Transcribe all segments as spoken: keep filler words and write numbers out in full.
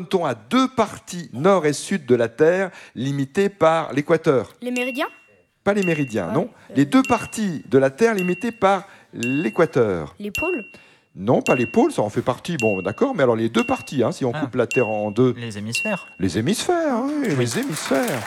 donne-t-on à deux parties nord et sud de la Terre limitées par l'équateur? Les méridiens? Pas les méridiens, Ah, non. euh... Les deux parties de la Terre limitées par l'équateur. Les pôles? Non, pas les pôles, ça en fait partie. Bon, d'accord, mais alors les deux parties, hein, si on Ah. coupe la Terre en deux. Les hémisphères. Les hémisphères, oui, oui. Les hémisphères.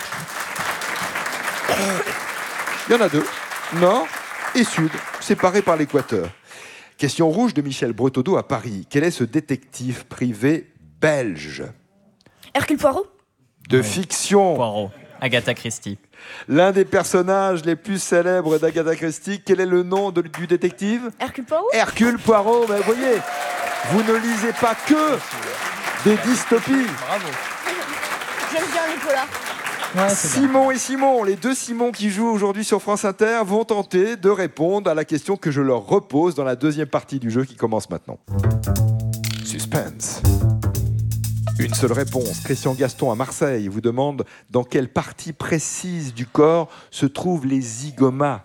Il y en a deux, nord et sud, séparés par l'équateur. Question rouge de Michel Bretodeau à Paris. Quel est ce détective privé belge? Hercule Poirot? De Oui. fiction. Poirot. Agatha Christie. L'un des personnages les plus célèbres d'Agatha Christie. Quel est le nom de- du détective? Hercule Poirot? Hercule Poirot. Ben, vous voyez, vous ne lisez pas que des dystopies. Bravo. J'aime bien les polars. Ouais, c'est bien. Simon et Simon, les deux Simon qui jouent aujourd'hui sur France Inter, vont tenter de répondre à la question que je leur repose dans la deuxième partie du jeu qui commence maintenant. Suspense. Une seule réponse. Christian Gaston à Marseille vous demande dans quelle partie précise du corps se trouvent les zygomas.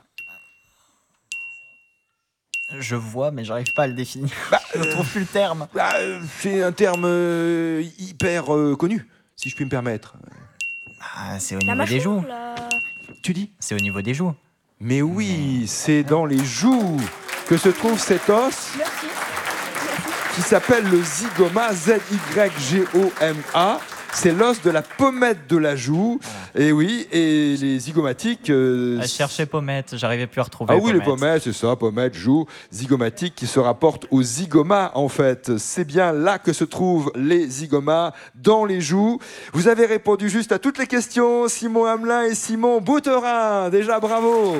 Je vois, mais j'arrive pas à le définir. Bah, je ne trouve plus le terme. Bah, euh, c'est un terme euh, hyper euh, connu, si je puis me permettre. Ah, c'est au La niveau des joues. mâchoire, la... Tu dis? C'est au niveau des joues. Mais oui, c'est dans les joues que se trouve cet os Merci. qui s'appelle le zygoma, Z Y G O M A. C'est l'os de la pommette de la joue. Et oui, et les zygomatiques... euh, À chercher pommette, j'arrivais plus à retrouver. Ah oui, les pommette. pommettes, c'est ça, pommettes, joues, zygomatiques qui se rapportent aux zygomas, en fait. C'est bien là que se trouvent les zygomas, dans les joues. Vous avez répondu juste à toutes les questions, Simon Hamelin et Simon Bouterin. Déjà, bravo.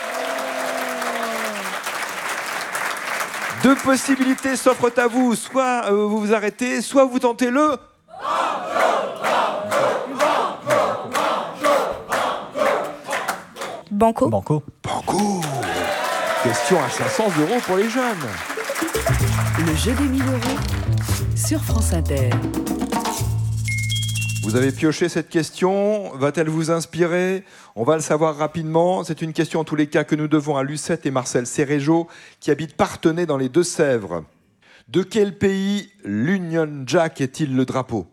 Deux possibilités s'offrent à vous. Soit euh, vous vous arrêtez, soit vous tentez le... Banco? Banco. Banco. Question à cinq cents euros pour les jeunes. Le jeu des mille euros sur France Inter. Vous avez pioché cette question, va-t-elle vous inspirer? On va le savoir rapidement. C'est une question en tous les cas que nous devons à Lucette et Marcel Cérégeau qui habitent Parthenay dans les Deux-Sèvres. De quel pays l'Union Jack est-il le drapeau?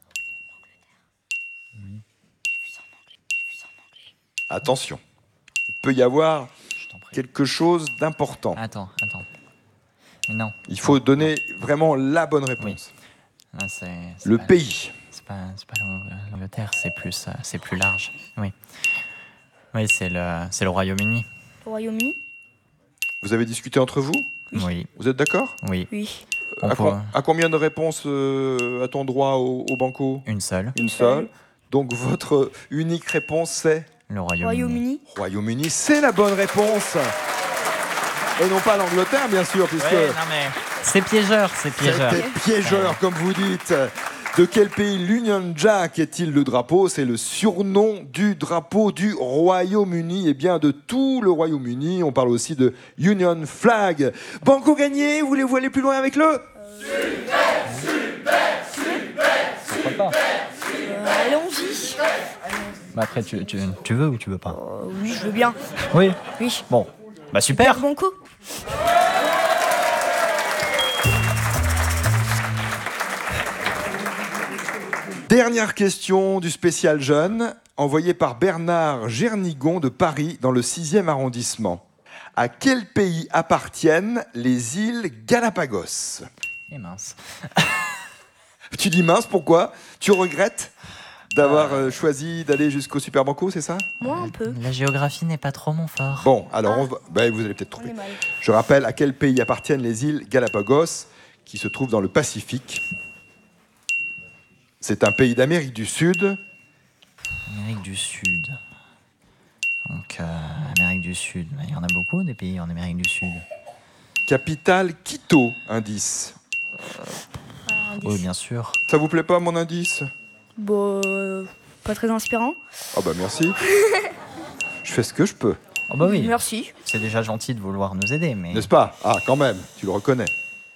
Attention, il peut y avoir Je t'en prie. quelque chose d'important. Attends, attends. Mais non. Il faut donner vraiment la bonne réponse. Là, c'est, c'est Le pas- pays. C'est pas, c'est pas l'Ang- l'Angleterre, c'est plus, euh, c'est plus large. Oui. Oui, c'est le, c'est le Royaume-Uni. Le Royaume-Uni? Vous avez discuté entre vous? Oui, Vous êtes d'accord? oui. Oui. On à, peut- co- à combien de réponses euh, a-t-on droit au, au banco? Une seule. Une seule. Donc votre unique réponse c'est Le Royaume-Uni. Royaume-Uni? Royaume-Uni. C'est la bonne réponse. Et non pas l'Angleterre, bien sûr, puisque Ouais, non mais c'est piégeur, c'est piégeur. c'était piégeur, comme vous dites. De quel pays l'Union Jack est-il le drapeau? C'est le surnom du drapeau du Royaume-Uni. Et bien de tout le Royaume-Uni. On parle aussi de Union Flag. Banco gagné, voulez-vous aller plus loin avec le? Pourquoi pas? Euh, Allons-y. Bah après, tu, tu, tu veux ou tu veux pas? Euh, oui, je veux bien. Oui. Oui. Bon, bah super. Banco? Dernière question du spécial jeune, envoyée par Bernard Gernigon de Paris, dans le sixième arrondissement. À quel pays appartiennent les îles Galapagos? Et mince. Tu dis mince, pourquoi? Tu regrettes d'avoir euh, choisi d'aller jusqu'au Super Banco, c'est ça? Moi, un peu. La géographie n'est pas trop mon fort. Bon, alors on va... ben, vous allez peut-être On est trouver. mal. Je rappelle à quel pays appartiennent les îles Galapagos, qui se trouvent dans le Pacifique. C'est un pays d'Amérique du Sud. Amérique du Sud. Donc, euh, Amérique du Sud. Il y en a beaucoup des pays en Amérique du Sud. Capitale Quito, indice. Un indice. Oui, bien sûr. Ça vous plaît pas mon indice? Bon, euh, pas très inspirant. Ah bah merci. Je fais ce que je peux, Oh bah oui. Merci. C'est déjà gentil de vouloir nous aider, mais n'est-ce pas? Ah, quand même, tu le reconnais.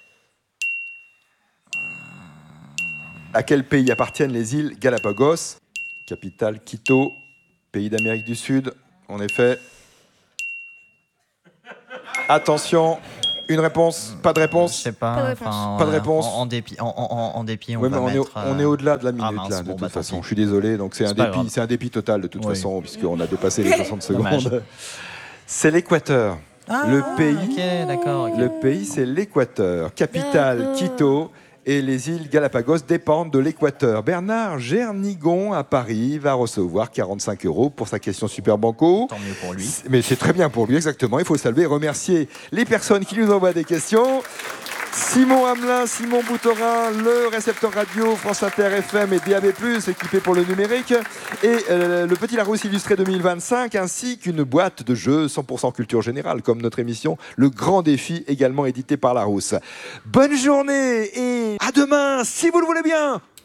À quel pays appartiennent les îles Galapagos? Capitale Quito, pays d'Amérique du Sud, en effet. Attention, Une réponse? Pas de Je réponse? sais pas. Pas de réponse. enfin, Pas de euh, réponse. En, en dépit, en, en- en dépit, on Ouais, va mais on, est, mettre. on est euh, au-delà de la minute ah mince, là, de bon, toute bah, tant façon. pis. Je suis désolé, donc c'est un C'est pas dépit, grave. c'est un dépit total de toute Oui. façon, puisqu'on a dépassé les soixante Dommage. secondes. C'est l'Équateur. Ah, le pays, Ok, d'accord. ok. le pays, c'est l'Équateur. Capitale D'accord. Quito. Et les îles Galapagos dépendent de l'Équateur. Bernard Gernigon à Paris va recevoir quarante-cinq euros pour sa question Super Banco. Tant mieux pour lui. Mais c'est très bien pour lui, exactement. Il faut saluer et remercier les personnes qui nous envoient des questions. Simon Hamelin, Simon Boutorin, le récepteur radio France Inter F M et D A B plus, équipé pour le numérique, et euh, le Petit Larousse illustré deux mille vingt-cinq, ainsi qu'une boîte de jeux cent pour cent culture générale, comme notre émission Le Grand Défi, également édité par Larousse. Bonne journée et à demain, si vous le voulez bien.